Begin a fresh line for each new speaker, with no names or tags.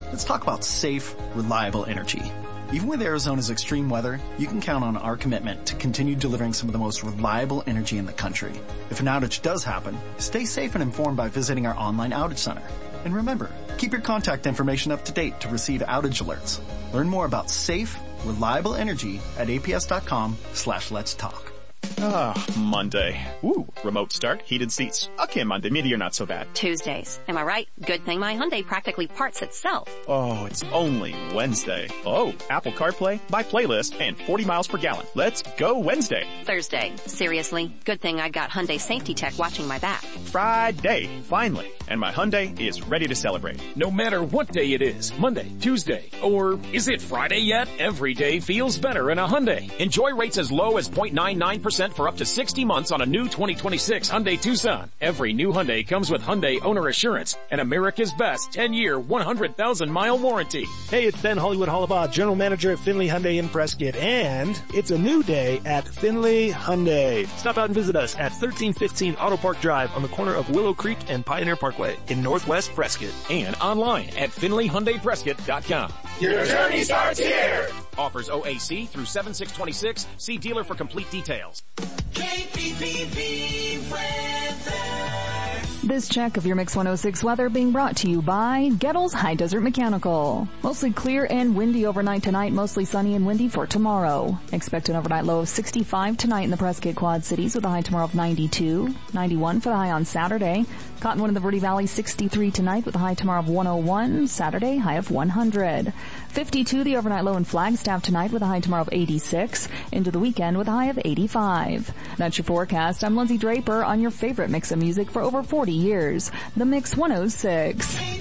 Let's talk about safe, reliable energy. Even with Arizona's extreme weather, you can count on our commitment to continue delivering some of the most reliable energy in the country. If an outage does happen, stay safe and informed by visiting our online outage center. And remember, keep your contact information up to date to receive outage alerts. Learn more about safe, reliable energy at aps.com/let's talk.
Monday. Ooh, remote start, heated seats. Okay, Monday, maybe you're not so bad.
Tuesdays. Am I right? Good thing my Hyundai practically parts itself.
Oh, it's only Wednesday. Oh, Apple CarPlay, my playlist, and 40 miles per gallon. Let's go Wednesday.
Thursday. Seriously? Good thing I got Hyundai Safety Tech watching my back.
Friday. Finally. And my Hyundai is ready to celebrate.
No matter what day it is, Monday, Tuesday, or is it Friday yet? Every day feels better in a Hyundai. Enjoy rates as low as 0.99% for up to 60 months on a new 2026 Hyundai Tucson. Every new Hyundai comes with Hyundai Owner Assurance and America's Best 10-year, 100,000-mile warranty.
Hey, it's Ben Hollywood Hollabaugh, General Manager at Finley Hyundai in Prescott, and it's a new day at Finley Hyundai. Stop out and visit us at 1315 Auto Park Drive on the corner of Willow Creek and Pioneer Parkway in Northwest Prescott.
And online at FinleyHyundaiPrescott.com.
Your journey starts here!
Offers OAC through 7/6/26. See dealer for complete details.
KPPV weather.
This check of your Mix 106 weather being brought to you by Gettles High Desert Mechanical. Mostly clear and windy overnight tonight, mostly sunny and windy for tomorrow. Expect an overnight low of 65 tonight in the Prescott Quad Cities with a high tomorrow of 92, 91 for the high on Saturday. Cottonwood in the Verde Valley 63 tonight with a high tomorrow of 101, Saturday high of 100. 52 the overnight low in Flagstaff tonight with a high tomorrow of 86, into the weekend with a high of 85. That's your forecast. I'm Lindsay Draper on your favorite mix of music for over 40 years. The Mix 106.